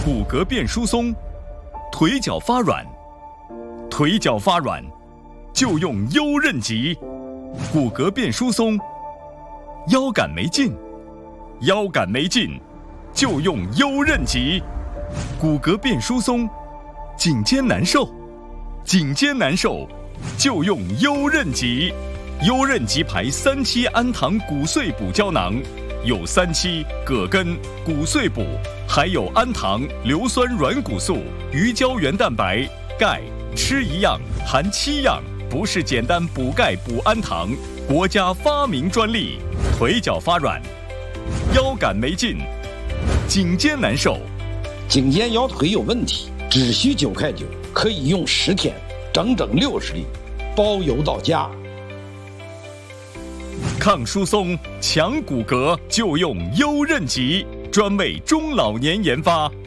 骨骼变疏松，腿脚发软，腿脚发软就用优韧脊；骨骼变疏松，腰杆没劲，腰杆没劲就用优韧脊；骨骼变疏松，颈肩难受，颈肩难受就用优韧脊。优韧脊牌3期氨糖骨碎补胶囊，有3期葛根、骨碎补，还有氨糖、硫酸软骨素、鱼胶原蛋白、钙，吃一样含7样，不是简单补钙补氨糖，国家发明专利。腿脚发软，腰杆没劲，颈肩难受， 颈肩腰腿有问题，只需9块9，可以用10天，整整60粒，包邮到家。 抗疏松、强骨骼就用优韧脊，专为中老年研发。